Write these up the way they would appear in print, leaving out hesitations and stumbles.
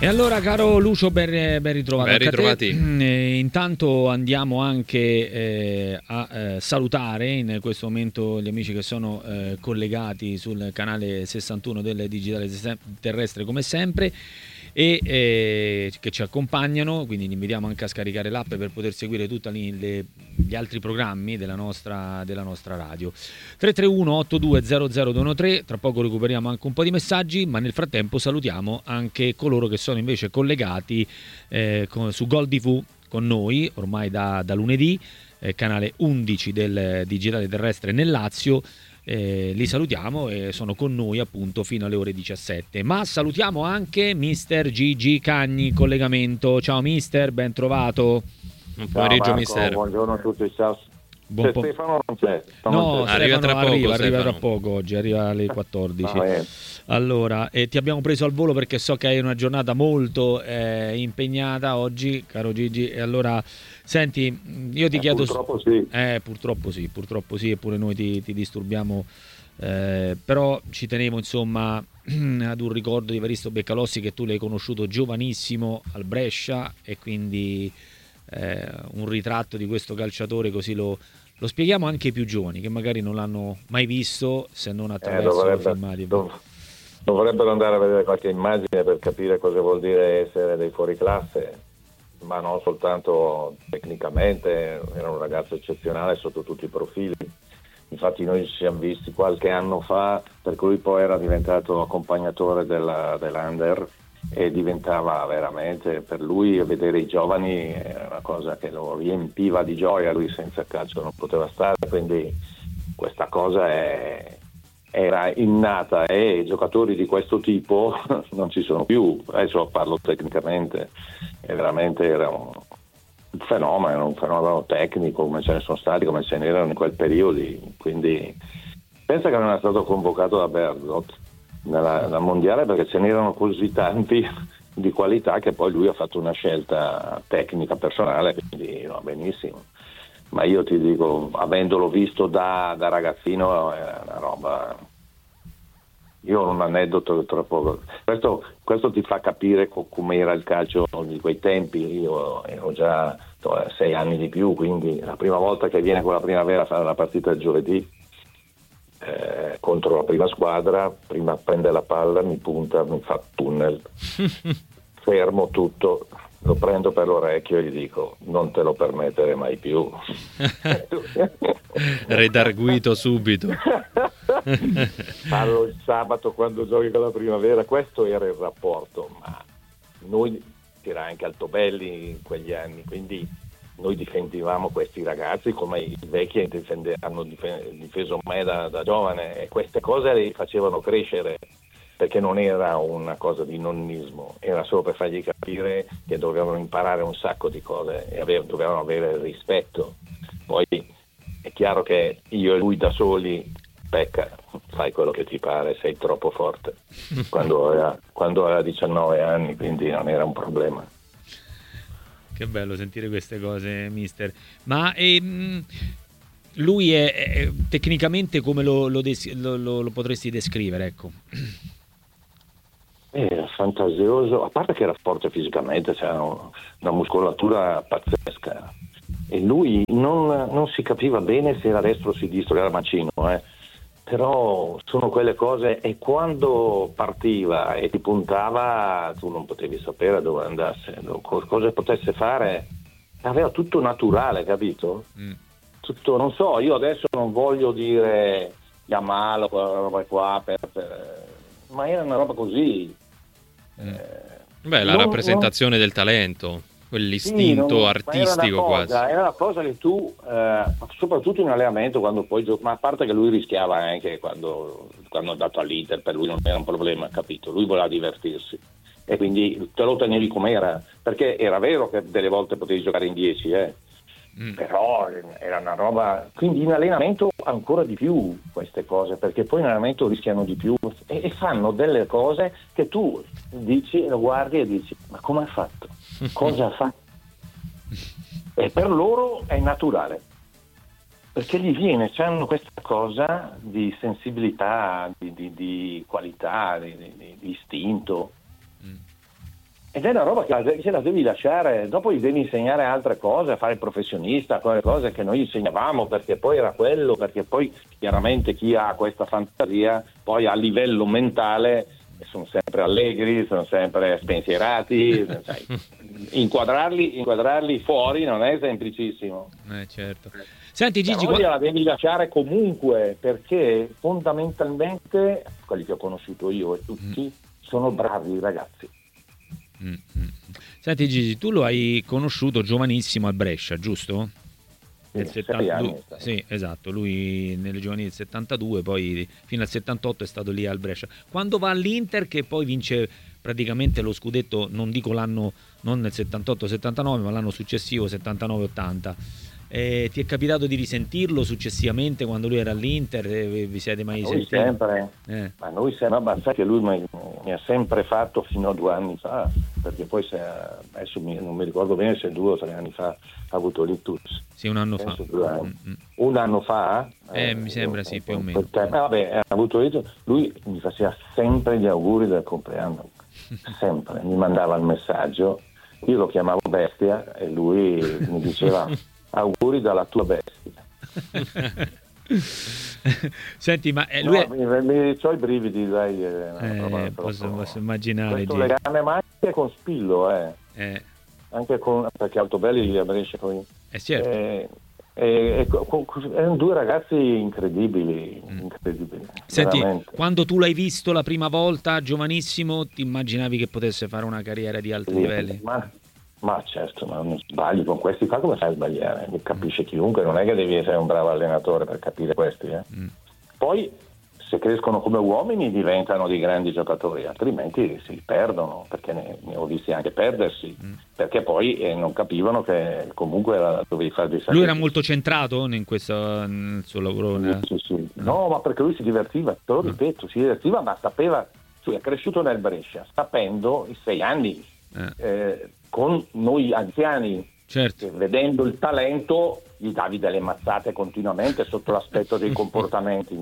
E allora, caro Lucio, ben ritrovato. Ben ritrovati. Intanto andiamo anche a salutare in questo momento gli amici che sono collegati sul canale 61 del Digitale Terrestre come sempre e che ci accompagnano, quindi li invitiamo anche a scaricare l'app per poter seguire tutti gli altri programmi della nostra radio. 331-8200-213, tra poco recuperiamo anche un po' di messaggi, ma nel frattempo salutiamo anche coloro che sono invece collegati su Gol TV con noi ormai da lunedì, canale 11 del Digitale Terrestre nel Lazio. Li salutiamo e sono con noi appunto fino alle ore 17. Ma salutiamo anche Mister Gigi Cagni, collegamento. Ciao mister, ben trovato. Buon pomeriggio, Marco, mister. buongiorno a tutti. Ciao. Stefano non c'è. No, arriva tra poco. Arriva tra poco oggi, arriva alle 14. Allora, ti abbiamo preso al volo perché so che hai una giornata molto impegnata oggi, caro Gigi, e allora senti, io ti chiedo purtroppo sì, eppure noi ti disturbiamo, però ci tenevo insomma ad un ricordo di Evaristo Beccalossi, che tu l'hai conosciuto giovanissimo al Brescia, e quindi un ritratto di questo calciatore, così lo spieghiamo anche ai più giovani che magari non l'hanno mai visto se non attraverso i filmati. Dovrebbero andare a vedere qualche immagine per capire cosa vuol dire essere dei fuoriclasse, ma non soltanto tecnicamente. Era un ragazzo eccezionale sotto tutti i profili. Infatti noi ci siamo visti qualche anno fa, per cui poi era diventato accompagnatore dell'Under, e diventava veramente, per lui vedere i giovani era una cosa che lo riempiva di gioia. Lui senza calcio non poteva stare, quindi questa cosa era innata, e giocatori di questo tipo non ci sono più. Adesso parlo tecnicamente, e veramente era un fenomeno tecnico, come ce ne sono stati, come ce n'erano in quel periodo. Quindi pensa che non è stato convocato da Berzot nella mondiale, perché ce n'erano così tanti di qualità che poi lui ha fatto una scelta tecnica personale, quindi va benissimo. Ma io ti dico, avendolo visto da ragazzino, è una roba. Io ho un aneddoto troppo. Questo ti fa capire come era il calcio di quei tempi. Io ero già 6 anni di più, quindi la prima volta che viene con la Primavera a fare la partita il giovedì contro la prima squadra, prima prende la palla, mi punta, mi fa tunnel, fermo tutto, lo prendo per l'orecchio e gli dico: non te lo permettere mai più. Redarguito subito. Parlo il sabato quando giochi con la Primavera. Questo era il rapporto, ma noi era anche Altobelli in quegli anni, quindi noi difendevamo questi ragazzi come i vecchi hanno difeso me da giovane, e queste cose li facevano crescere, perché non era una cosa di nonnismo, era solo per fargli capire che dovevano imparare un sacco di cose e dovevano avere rispetto. Poi è chiaro che io e lui da soli, Pecca, fai quello che ti pare, sei troppo forte, quando aveva 19 anni, quindi non era un problema. Che bello sentire queste cose, mister. Ma lui è tecnicamente come lo potresti descrivere, ecco? Era fantasioso, a parte che era forte fisicamente, c'era una muscolatura pazzesca, e lui non si capiva bene se era destro o sinistro, era macino, però sono quelle cose, e quando partiva e ti puntava tu non potevi sapere dove andasse, cosa potesse fare. Aveva tutto naturale, capito? Tutto, non so, io adesso non voglio dire Yamal, quella roba qua, ma era una roba così. La rappresentazione del talento, quell'istinto artistico quasi. Era una cosa che tu, soprattutto in allenamento, quando poi ma a parte che lui rischiava anche quando è andato all'Inter, per lui non era un problema, capito? Lui voleva divertirsi, e quindi te lo tenevi com'era, perché era vero che delle volte potevi giocare in 10, però era una roba. Quindi in allenamento ancora di più queste cose, perché poi in allenamento rischiano di più e fanno delle cose che tu dici, lo guardi e dici: ma come ha fatto? Cosa ha fatto? E per loro è naturale, perché gli viene, hanno questa cosa di sensibilità, di qualità, di istinto. ed è una roba che la devi lasciare, dopo gli devi insegnare altre cose, a fare il professionista, quelle cose che noi insegnavamo, perché poi era quello, perché poi chiaramente chi ha questa fantasia poi a livello mentale sono sempre allegri, sono sempre spensierati, sai. Inquadrarli fuori non è semplicissimo. Certo. Senti Gigi, la devi lasciare comunque, perché fondamentalmente quelli che ho conosciuto io e tutti sono bravi ragazzi. Senti Gigi, tu lo hai conosciuto giovanissimo al Brescia, giusto? Nel 72. Sì, esatto, lui nelle giovanili del 72, poi fino al 78 è stato lì al Brescia. Quando va all'Inter, che poi vince praticamente lo scudetto, non dico l'anno, non nel 78-79, ma l'anno successivo, 79-80. Ti è capitato di risentirlo successivamente quando lui era all'Inter? Vi siete mai sentiti? Sempre. Ma noi sempre, ma sai che lui mi ha sempre fatto fino a 2 anni fa, perché poi adesso non mi ricordo bene se 2 o 3 anni fa ha avuto l'ictus. Sì, un anno fa. Un anno fa? Mi sembra sì, più o meno. Vabbè, ha avuto l'ictus. Lui mi faceva sempre gli auguri del compleanno, sempre, mi mandava il messaggio, io lo chiamavo bestia e lui mi diceva auguri dalla tua bestia. Senti, ma lui c'ho i brividi, dai. Posso immaginare. Questo legame, ma anche con Spillo, anche perché Altobelli lì a Brescia certo. Erano 2 ragazzi incredibili. Senti, veramente. Quando tu l'hai visto la prima volta, giovanissimo, ti immaginavi che potesse fare una carriera di alti livelli? Ma certo, ma non sbagli con questi qua, come fai a sbagliare? Capisce chiunque, non è che devi essere un bravo allenatore per capire questi. Poi se crescono come uomini diventano dei grandi giocatori, altrimenti si perdono, perché ne ho visti anche perdersi, perché poi non capivano che comunque dovevi fare dei sacrifici. Lui era molto centrato nel suo lavoro? Sì. No, ma perché lui si divertiva, te lo ripeto, si divertiva, ma sapeva, è cresciuto nel Brescia, sapendo i 6 anni, con noi anziani, certo. Vedendo il talento gli davi delle mazzate continuamente sotto l'aspetto dei comportamenti,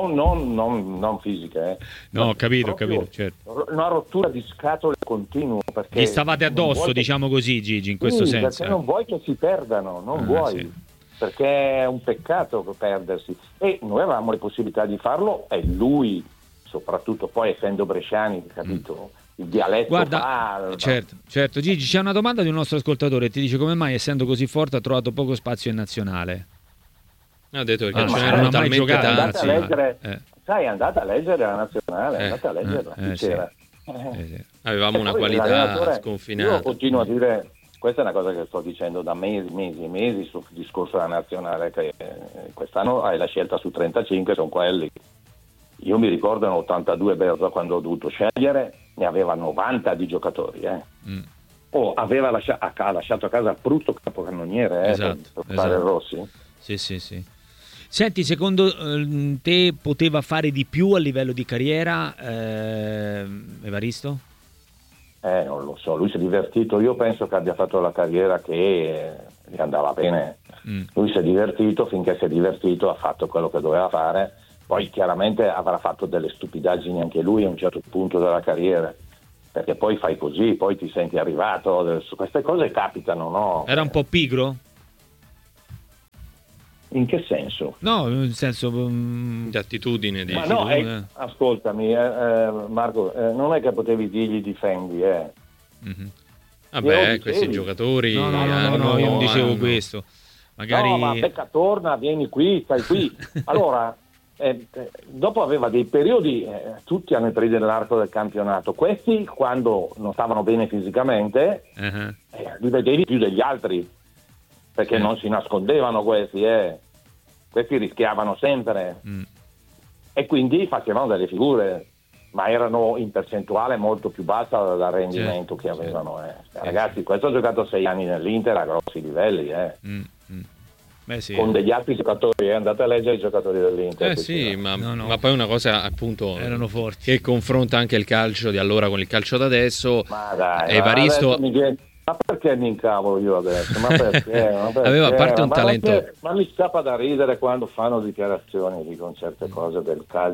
non fisiche. No, ho capito, certo. Una rottura di scatole continua. Perché gli stavate addosso, diciamo così, Gigi, in questo senso. Perché non vuoi che si perdano, vuoi. Sì. Perché è un peccato perdersi. E noi avevamo le possibilità di farlo, e lui, soprattutto poi essendo bresciani, capito? Il dialetto. Guarda, certo. Gigi, c'è una domanda di un nostro ascoltatore, ti dice: come mai, essendo così forte, ha trovato poco spazio in nazionale? Ha detto perché ce n'erano talmente tanti. Andate a leggere la nazionale, andate a leggerla. C'era. Avevamo una qualità sconfinata. Io continuo a dire, questa è una cosa che sto dicendo da mesi e mesi sul discorso della nazionale, che quest'anno hai la scelta su 35, sono quelli. Io mi ricordo in 82 Berza, quando ho dovuto scegliere, ne aveva 90 di giocatori. Aveva lasciato a casa Prutto capocannoniere, esatto, per fare il Rossi. Sì. Senti, secondo te poteva fare di più a livello di carriera Evaristo? Non lo so, lui si è divertito, io penso che abbia fatto la carriera che gli andava bene. Lui si è divertito, finché si è divertito ha fatto quello che doveva fare. Poi chiaramente avrà fatto delle stupidaggini anche lui a un certo punto della carriera, perché poi fai così, poi ti senti arrivato, queste cose capitano, no? Era un po' pigro? In che senso? No, nel senso di attitudine. Ma no, ascoltami Marco, non è che potevi dirgli difendi, Vabbè, questi giocatori no, io non dicevo questo. Magari... No, ma Becca torna, vieni qui, stai qui. Allora... dopo aveva dei periodi, tutti hanno i periodi nell'arco del campionato, questi quando non stavano bene fisicamente li vedevi più degli altri, perché non si nascondevano questi rischiavano sempre e quindi facevano delle figure, ma erano in percentuale molto più bassa dal rendimento che avevano. Ragazzi, questo ha giocato 6 anni nell'Inter a grossi livelli. Con degli altri giocatori, andate a leggere i giocatori dell'Inter. Ma poi una cosa, appunto, erano forti, che confronta anche il calcio di allora con il calcio da adesso. Ma dai, Evaristo... ma perché mi incavolo io adesso? Ma perché? Aveva a parte un talento. Ma mi scappa da ridere quando fanno dichiarazioni, dicono certe cose del calcio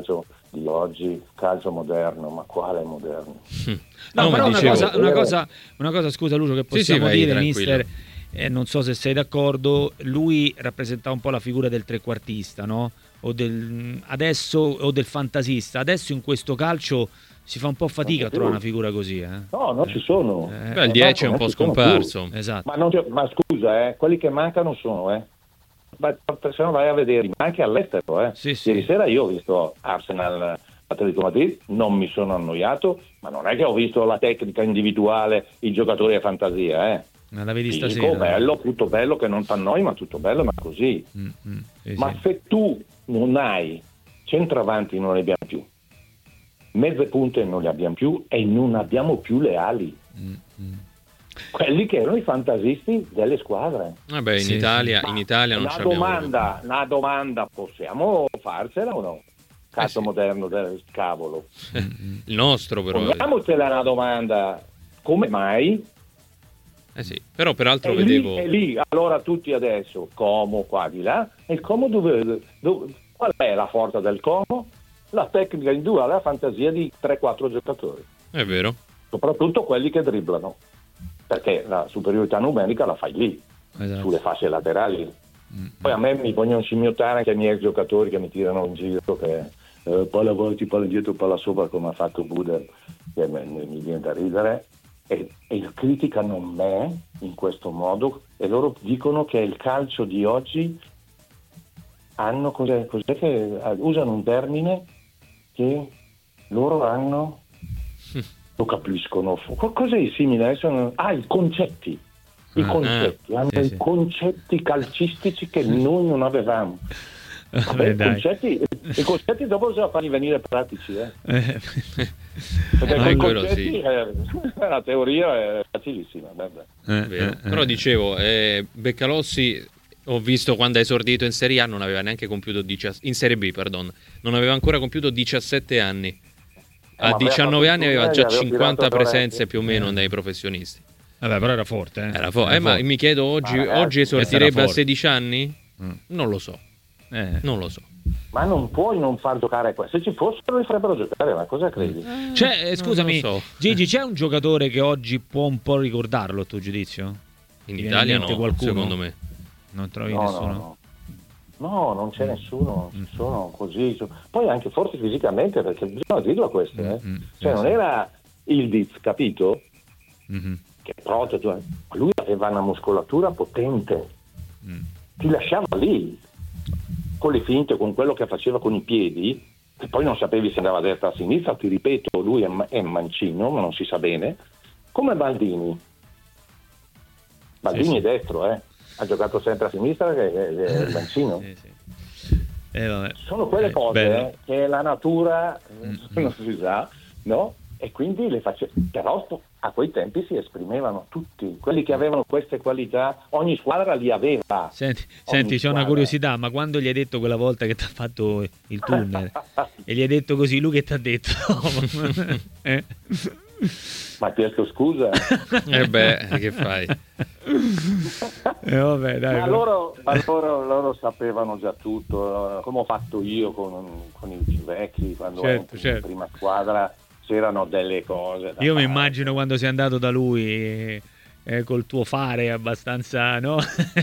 di oggi, calcio moderno, ma quale moderno? No, però dicevo... una cosa, scusa Lucio, che possiamo vai, dire, tranquillo. mister, non so se sei d'accordo, lui rappresentava un po' la figura del trequartista, no? O del fantasista. Adesso in questo calcio si fa un po' fatica a trovare una figura così, No, non ci sono. Beh, il 10 è un po' scomparso. Esatto. Ma scusa, quelli che mancano sono, se no vai a vedere, ma anche all'estero, Sì. Ieri sera io ho visto Arsenal Atletico Madrid, non mi sono annoiato, ma non è che ho visto la tecnica individuale, i giocatori a fantasia, Ma la vedi Fisico, stasera? bello, tutto bello, che non fa noi, ma tutto bello, ma così. Sì, Ma sì. se tu non hai centravanti, non ne abbiamo più, mezze punte non le abbiamo più e non abbiamo più le ali. Quelli che erano i fantasisti delle squadre. Vabbè, in Sì, Italia Ma non ci abbiamo. una domanda, possiamo farcela o no? Calcio sì. moderno del cavolo. Il nostro però. Poniamocela una domanda, come mai? Sì, però peraltro E vedevo... lì, allora tutti adesso, Como qua di là, e il Como qual è la forza del Como? La tecnica individuale, la fantasia di 3-4 giocatori, È vero. soprattutto quelli che dribblano, perché la superiorità numerica la fai lì, Esatto. sulle fasce laterali. Poi a me mi vogliono scimmiottare anche i miei giocatori che mi tirano in giro, che palla avanti, palla indietro, palla sopra, come ha fatto Buda, che mi viene da ridere, e criticano me in questo modo, e loro dicono che il calcio di oggi cos'è che usano un termine che loro hanno, lo capiscono, qualcosa di simile, i concetti. I concetti, hanno sì. i concetti calcistici che noi non avevamo. Vabbè, i concetti dopo bisogna farli venire pratici, perché i concetti la teoria è facilissima. Vero. Però dicevo, Beccalossi, ho visto quando ha esordito in Serie A non aveva neanche compiuto in Serie B, non aveva ancora compiuto 17 anni. A 19 anni aveva già 50 presenze più o meno nei professionisti. Vabbè, però era forte, Era forte. Ma mi chiedo oggi esordirebbe a 16 anni? Non lo so. Non lo so. Ma non puoi non far giocare questo. Se ci fossero li farebbero giocare, ma cosa credi? Scusami, non lo so. Gigi, c'è un giocatore che oggi può un po' ricordarlo a tuo giudizio? In Italia no, qualcuno? secondo me. Non trovi nessuno? No, non c'è nessuno, ci sono così. Poi anche forse fisicamente, perché bisogna dirlo a questo, non era Ildiz, capito? Che prototipo, lui aveva una muscolatura potente, ti lasciava lì con le finte, con quello che faceva con i piedi, e poi non sapevi se andava a destra o a sinistra. Ti ripeto, lui è mancino, ma non si sa bene, come Baldini è destro, ha giocato sempre a sinistra, che è mancino. Sono quelle cose che la natura non si sa, no? E quindi però a quei tempi si esprimevano tutti, quelli che avevano queste qualità, ogni squadra li aveva. Senti, c'è una curiosità, ma quando gli hai detto quella volta che ti ha fatto il tunnel e gli hai detto così, lui che ti ha detto? Ma ti chiesto scusa? Che fai? Vabbè, dai, ma loro sapevano già tutto, come ho fatto io con i più vecchi, quando ero in prima squadra. C'erano delle cose. Io mi immagino quando sei andato da lui col tuo fare abbastanza, no?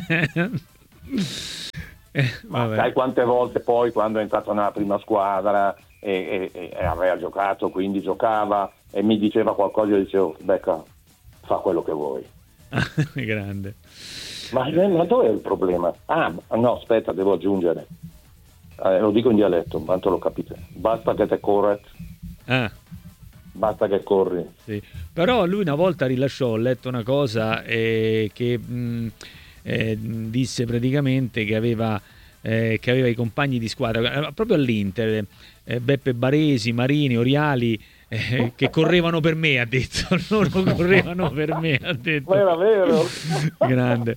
Sai quante volte poi quando è entrato nella prima squadra e aveva giocato, quindi giocava e mi diceva qualcosa, io dicevo Becca, fa quello che vuoi. Grande. Ma dove è il problema? No, aspetta, devo aggiungere, lo dico in dialetto, tanto lo capite, basta che te corret. Basta che corri. Sì. Però lui una volta rilasciò, ho letto una cosa che disse praticamente che aveva i compagni di squadra proprio all'Inter, Beppe Baresi, Marini, Oriali, che correvano per me, ha detto. Loro correvano per me, ha detto. Ma era vero. Grande.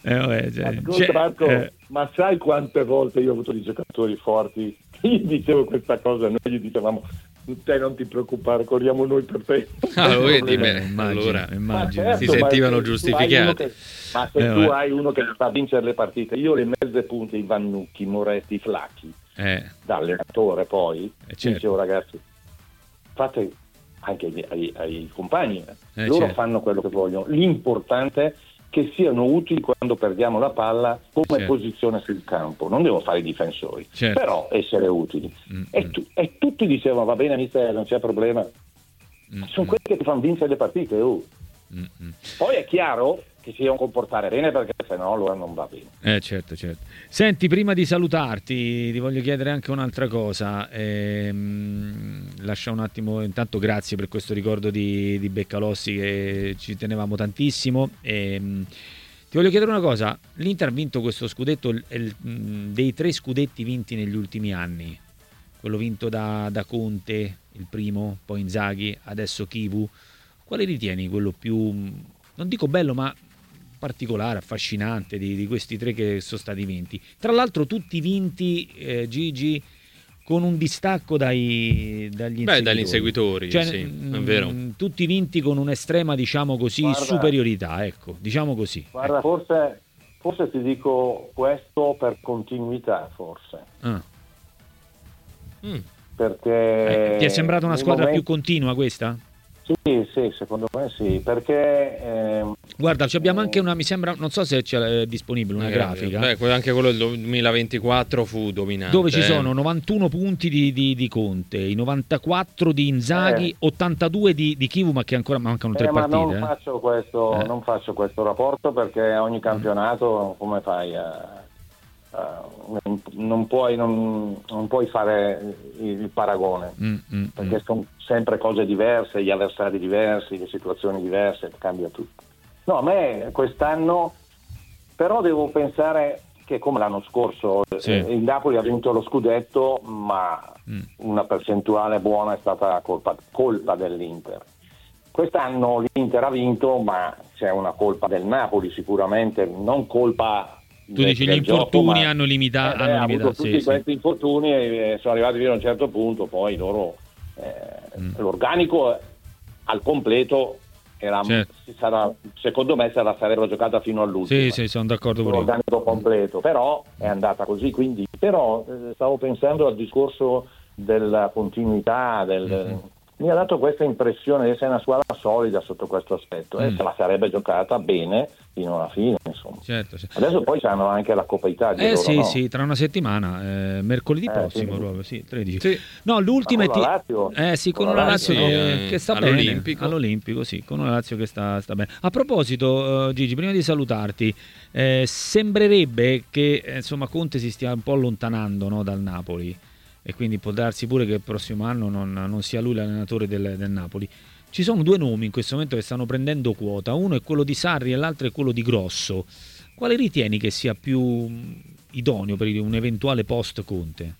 Ma sai quante volte io ho avuto dei giocatori forti? Io dicevo questa cosa, noi gli dicevamo te non ti preoccupare, corriamo noi per te. Immagino. Si sentivano giustificati. Ma se tu hai uno che fa vincere le partite, io le mezze punte, i Vannucchi, i Moretti, i Flacchi, da allenatore poi, certo. dicevo ragazzi, fate anche ai compagni, loro certo. fanno quello che vogliono, l'importante è che siano utili quando perdiamo la palla come certo. posizione sul campo, non devo fare i difensori, certo. però essere utili. E tutti dicevano va bene mister, non c'è problema, sono quelli che ti fanno vincere le partite. Poi è chiaro che si devono comportare bene, perché se no allora non va bene. Certo. Senti, prima di salutarti ti voglio chiedere anche un'altra cosa. Lascia un attimo, intanto grazie per questo ricordo di Beccalossi, che ci tenevamo tantissimo. Ti voglio chiedere una cosa: l'Inter ha vinto questo scudetto, dei 3 scudetti vinti negli ultimi anni, quello vinto da Conte, il primo, poi Inzaghi, adesso Chivu. Quale ritieni quello più, non dico bello, ma particolare, affascinante di questi 3 che sono stati vinti? Tra l'altro tutti vinti, Gigi, con un distacco dagli inseguitori. Dagli inseguitori, cioè, sì, è vero. Tutti vinti con un'estrema, diciamo così, superiorità, ecco, diciamo così. Guarda, forse ti dico questo per continuità, forse. Perché ti è sembrata una squadra più continua questa? Sì, secondo me sì, perché guarda, abbiamo anche una, mi sembra, non so se c'è disponibile una grafica. Anche quello del 2024 fu dominante. Dove ci sono 91 punti di Conte, i 94 di Inzaghi, 82 di Chivu, ma che ancora mancano 3 partite. Ma non faccio questo rapporto, perché ogni campionato come fai non puoi fare il paragone, perché sono sempre cose diverse, gli avversari diversi, le situazioni diverse, cambia tutto. No, a me quest'anno però devo pensare che, come l'anno scorso, il Napoli ha vinto lo scudetto, ma una percentuale buona è stata colpa dell'Inter. Quest'anno l'Inter ha vinto, ma c'è una colpa del Napoli sicuramente, non colpa. Tu dici gli infortuni hanno limitato. Hanno avuto tutti questi infortuni e sono arrivati fino a un certo punto, poi loro l'organico al completo secondo me sarebbero giocata fino all'ultimo. Sì, sono d'accordo con l'organico completo, però è andata così, quindi però stavo pensando al discorso della continuità, mi ha dato questa impressione di essere una squadra solida sotto questo aspetto, e se la sarebbe giocata bene fino alla fine, insomma. Certo. Adesso poi hanno anche la Coppa Italia. Sì, tra una settimana, mercoledì prossimo, proprio, 13. Sì. No, l'ultima con la Lazio. Con una Lazio che sta bene all'Olimpico, sì, con una Lazio che sta bene. A proposito, Gigi, prima di salutarti, sembrerebbe che insomma Conte si stia un po' allontanando, no, dal Napoli, e quindi può darsi pure che il prossimo anno non sia lui l'allenatore del Napoli. Ci sono 2 nomi in questo momento che stanno prendendo quota, uno è quello di Sarri e l'altro è quello di Grosso. Quale ritieni che sia più idoneo per un eventuale post Conte?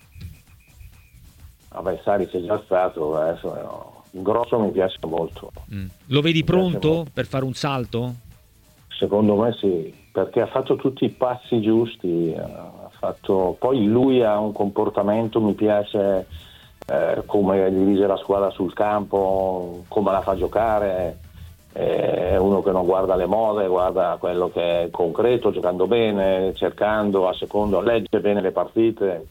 Vabbè, Sarri c'è già stato, adesso no. Grosso mi piace molto. Lo vedi pronto per fare un salto? Secondo me sì, perché ha fatto tutti i passi giusti, poi lui ha un comportamento, mi piace come dirige la squadra sul campo, come la fa giocare, è uno che non guarda le mode, guarda quello che è concreto, giocando bene, cercando legge bene le partite.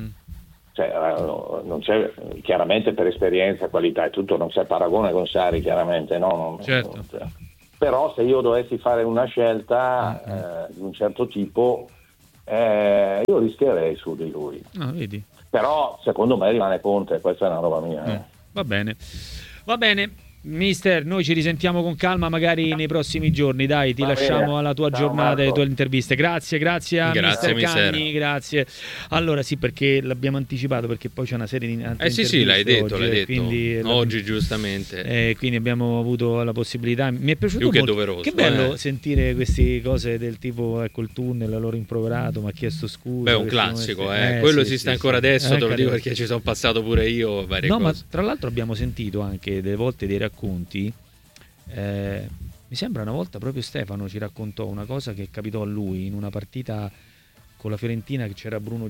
Non c'è, chiaramente per esperienza, qualità e tutto, non c'è paragone con Sarri, chiaramente, no? Certo. Però se io dovessi fare una scelta di un certo tipo, io rischierei su di lui. Vedi. Però secondo me rimane Conte, questa è una roba mia. Va bene. Mister, noi ci risentiamo con calma magari nei prossimi giorni, dai, ti lasciamo alla tua giornata e alle tue interviste. Grazie a Mister Canni, grazie. Allora sì, perché l'abbiamo anticipato, perché poi c'è una serie di sì, l'hai detto quindi, oggi giustamente. Quindi abbiamo avuto la possibilità, mi è piaciuto più che molto. doveroso. Che bello sentire queste cose del tipo, ecco, il tunnel, l'ho rimproverato, mi ha chiesto scusa. Beh, un classico, quello esiste ancora adesso, te lo dico perché ci sono passato pure io varie cose. Ma tra l'altro abbiamo sentito anche delle volte dei racconti. Mi sembra una volta proprio Stefano ci raccontò una cosa che capitò a lui in una partita con la Fiorentina, che c'era Bruno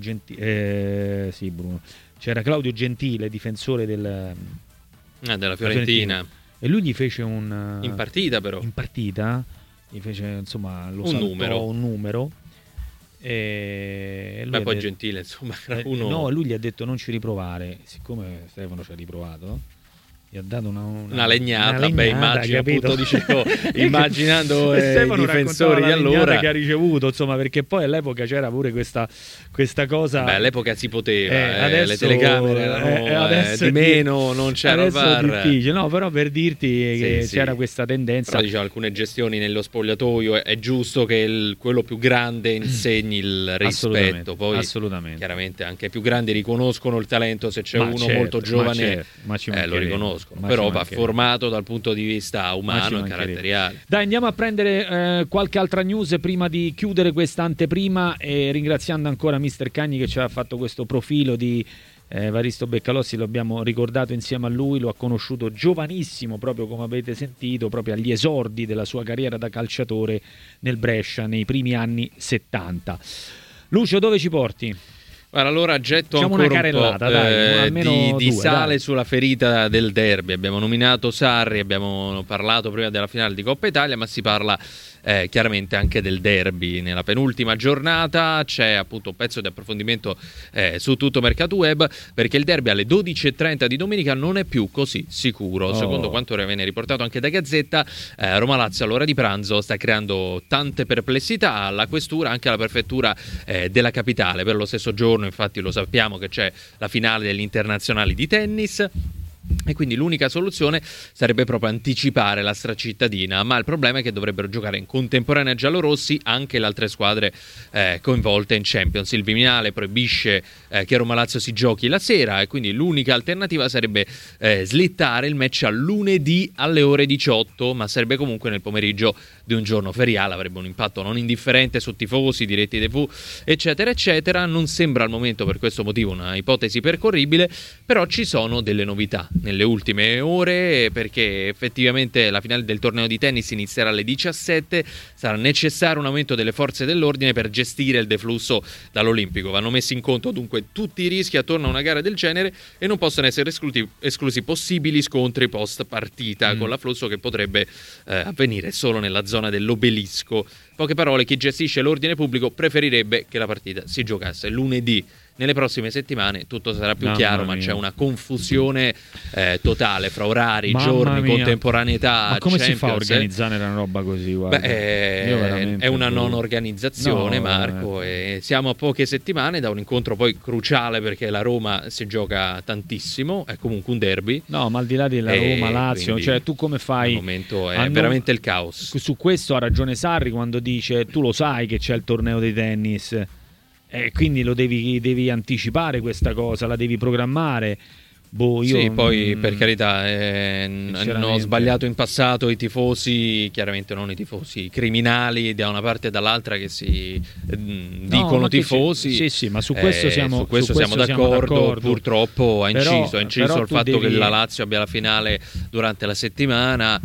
c'era Claudio Gentile, difensore della Fiorentina, e lui gli fece in partita gli fece, insomma, un numero E lui Beh, poi detto, Gentile, insomma, era uno... No, lui gli ha detto non ci riprovare, siccome Stefano ci ha riprovato, gli ha dato una legnata, beh, immagino, capito? appunto, dicevo, immaginando i difensori di allora che ha ricevuto, insomma, perché poi all'epoca c'era pure questa cosa. Beh, all'epoca si poteva, adesso, le telecamere erano di meno, non c'era il VAR. Adesso è difficile, no, però per dirti che c'era questa tendenza. Però diciamo, alcune gestioni nello spogliatoio è giusto che quello più grande insegni il rispetto, poi assolutamente. Chiaramente anche i più grandi riconoscono il talento, se c'è uno molto giovane lo riconoscono, però va formato dal punto di vista umano e caratteriale. Dai, andiamo a prendere qualche altra news prima di chiudere questa anteprima, e ringraziando ancora Mister Cagni che ci ha fatto questo profilo di Evaristo Beccalossi. Lo abbiamo ricordato insieme a lui, lo ha conosciuto giovanissimo, proprio come avete sentito, proprio agli esordi della sua carriera da calciatore nel Brescia nei primi anni 70. Lucio, dove ci porti? Allora getto ancora un po' di sale sulla ferita del derby. Abbiamo nominato Sarri, abbiamo parlato prima della finale di Coppa Italia, ma si parla chiaramente anche del derby. Nella penultima giornata c'è appunto un pezzo di approfondimento su tutto Mercato Web, perché il derby alle 12:30 di domenica non è più così sicuro. Secondo quanto viene riportato anche da Gazzetta, Roma-Lazio all'ora di pranzo sta creando tante perplessità alla questura, anche alla prefettura della capitale. Per lo stesso giorno, infatti, lo sappiamo che c'è la finale degli internazionali di tennis, e quindi l'unica soluzione sarebbe proprio anticipare la stracittadina, ma il problema è che dovrebbero giocare in contemporanea giallorossi anche le altre squadre coinvolte in Champions. Il Viminale proibisce che Roma-Lazio si giochi la sera, e quindi l'unica alternativa sarebbe slittare il match a lunedì alle ore 18, ma sarebbe comunque nel pomeriggio di un giorno feriale, avrebbe un impatto non indifferente su tifosi, diretti TV, eccetera eccetera. Non sembra al momento per questo motivo una ipotesi percorribile, però ci sono delle novità nelle ultime ore, perché effettivamente la finale del torneo di tennis inizierà alle 17, sarà necessario un aumento delle forze dell'ordine per gestire il deflusso dall'Olimpico. Vanno messi in conto dunque tutti i rischi attorno a una gara del genere, e non possono essere esclusi possibili scontri post partita con l'afflusso che potrebbe avvenire solo nella zona dell'Obelisco. Poche parole, chi gestisce l'ordine pubblico preferirebbe che la partita si giocasse lunedì. Nelle prossime settimane tutto sarà più chiaro, ma c'è una confusione totale fra orari, giorni, contemporaneità. Ma come Champions, si fa a organizzare una roba così? Guarda. È una non organizzazione, Marco, e siamo a poche settimane da un incontro poi cruciale, perché la Roma si gioca tantissimo, è comunque un derby. No, ma al di là della Roma-Lazio, cioè tu come fai? Al momento è veramente il caos. Su questo ha ragione Sarri quando dice: tu lo sai che c'è il torneo di tennis, quindi lo devi anticipare questa cosa, la devi programmare. Sì, poi per carità hanno sbagliato in passato i tifosi, chiaramente non i tifosi, i criminali da una parte e dall'altra che si dicono tifosi. Sì, ma su questo siamo d'accordo. Purtroppo ha inciso il fatto che la Lazio abbia la finale durante la settimana.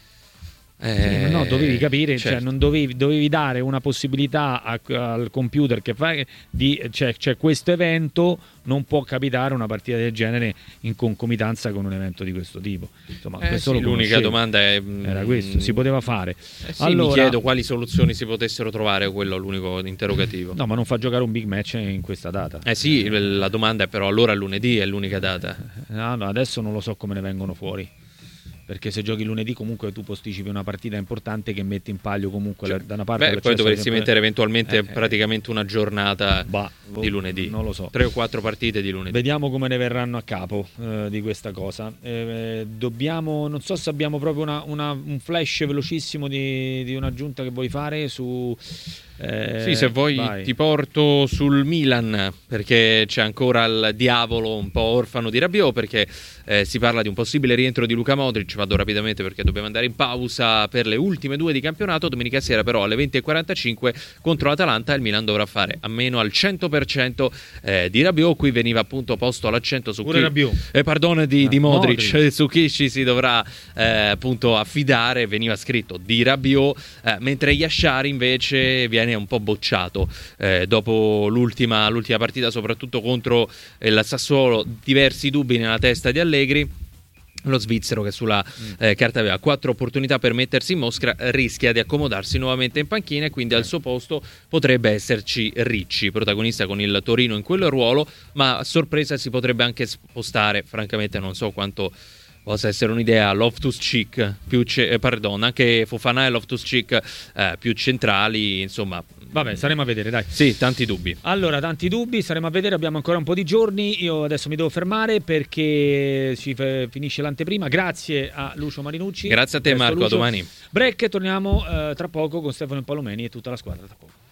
No, dovevi capire, certo. Cioè non dovevi dare una possibilità al computer che fa c'è questo evento, non può capitare una partita del genere in concomitanza con un evento di questo tipo. Insomma, questo l'unica domanda era questo, si poteva fare. Allora, mi chiedo quali soluzioni si potessero trovare, quello è l'unico interrogativo. No, ma non fa giocare un big match in questa data. Sì, la domanda è però allora lunedì è l'unica data. No, adesso non lo so come ne vengono fuori. Perché se giochi lunedì comunque tu posticipi una partita importante che mette in palio comunque da una parte. Poi dovresti mettere eventualmente praticamente una giornata di lunedì. Non lo so. 3 o 4 partite di lunedì. Vediamo come ne verranno a capo di questa cosa. Non so se abbiamo proprio un flash velocissimo di un'aggiunta che vuoi fare su... sì, se vuoi ti porto sul Milan, perché c'è ancora il diavolo un po' orfano di Rabiot, perché si parla di un possibile rientro di Luka Modric. Vado rapidamente perché dobbiamo andare in pausa per le ultime 2 di campionato. Domenica sera però alle 20:45 contro l'Atalanta il Milan dovrà fare a meno al 100% di Rabiot. Qui veniva appunto posto l'accento su di Modric, su chi ci si dovrà appunto affidare. Veniva scritto di Rabiot, mentre Yashari invece viene un po' bocciato dopo l'ultima partita, soprattutto contro il Sassuolo. Diversi dubbi nella testa di Allegri. Lo svizzero, che sulla carta aveva 4 opportunità per mettersi in mostra, rischia di accomodarsi nuovamente in panchina, e quindi al suo posto potrebbe esserci Ricci, protagonista con il Torino in quel ruolo, ma a sorpresa si potrebbe anche spostare. Francamente non so quanto possa essere un'idea Loftus-Cheek anche Fofana e Loftus-Cheek più centrali, insomma. Vabbè, saremo a vedere, dai. Sì, tanti dubbi. Allora, tanti dubbi, saremo a vedere, abbiamo ancora un po' di giorni. Io adesso mi devo fermare perché si finisce l'anteprima. Grazie a Lucio Marinucci. Grazie a te, Marco, Lucio. A domani. Break, torniamo tra poco con Stefano Palomeni e tutta la squadra tra poco.